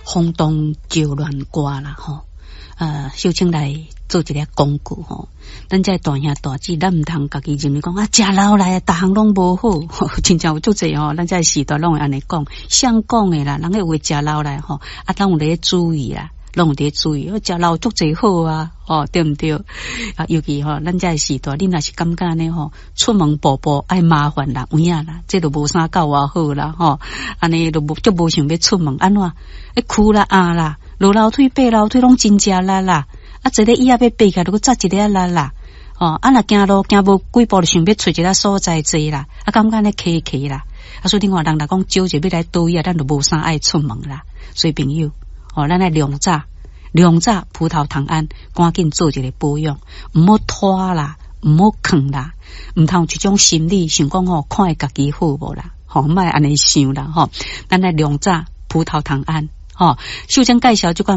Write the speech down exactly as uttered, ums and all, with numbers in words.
轰动就乱歌啦吼。呃，小青来做一个广告吼，咱这大兄大姊，咱唔通家己认为讲啊，食老来大项拢无好，真正有足济吼，咱这时代拢会安尼讲，想讲诶啦，人个话食老来吼，啊，咱有咧注意啦，拢有咧注意，我食老足济好啊，哦，对毋对？啊，尤其吼，咱这时代，你若是感觉安尼吼，出门步步爱麻烦啦，有影啦，这都无啥够啊好啦，吼，安尼都无就无想要出门，安怎？诶，哭啦啊啦。落楼梯、爬楼梯拢真正力啦，啊，一个椅仔要爬起来，都再一个力啦，哦，啊，若行路行无几步，就想要找一个所在坐啦，啊，感觉咧客气啦，啊，所以另外人来讲，招就要来倒椅，咱就无啥爱出门啦。所以朋友，哦，咱来量早，量早葡萄糖胺，赶紧做一个保养，唔好拖啦，唔好坑啦，唔通一种心理想讲吼，看家己好无啦，吼，莫安尼想啦，吼，咱来量早葡萄糖胺。哦，首先介绍这款